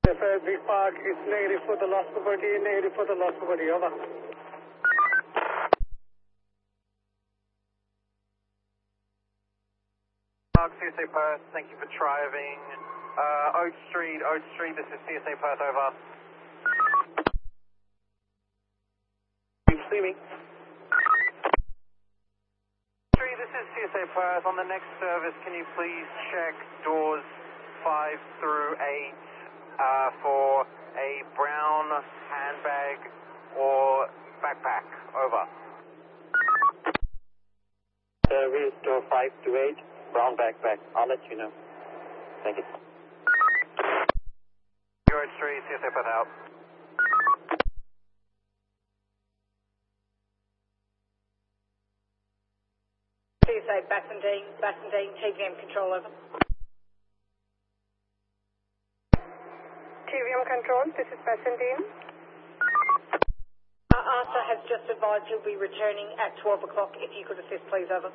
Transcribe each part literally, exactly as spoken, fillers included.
If uh, Big Park is negative for the lost property, negative for the lost property, over. Park, C S A Perth, thank you for driving. Uh, Oak Street, Oak Street, this is C S A Perth, over. You see me? Street, this is C S A Perth. On the next service, can you please check doors five through eight uh, for a brown handbag or backpack, over. Service door five to eight, brown backpack. I'll let you know. Thank you. Oak Street, C S A Perth out. C S A Bassendine, Bassendine, T V M control, over. T V M control, this is Bassendine. Uh, Arthur has just advised you'll be returning at twelve o'clock. If you could assist, please, over.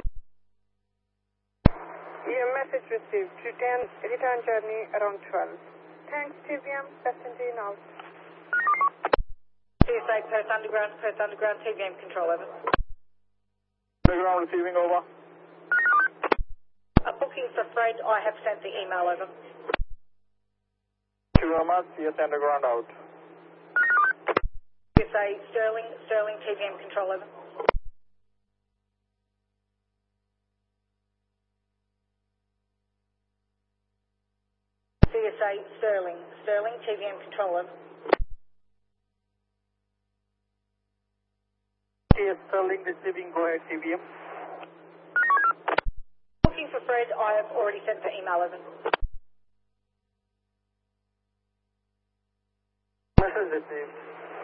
Your message received. Return, return journey around twelve. Thanks, T V M. Bassendine out. C S A Perth Underground, Perth Underground, T V M control, over. Underground receiving, over. A booking for Fred, I have sent the email, over. Thank you very much. C S Underground out. C S A Sterling, Sterling, T V M control, over. C S A Sterling, Sterling, T V M control, over. C S Sterling receiving, go ahead, T V M. Booking for Fred, I have already sent the email, over. Message received.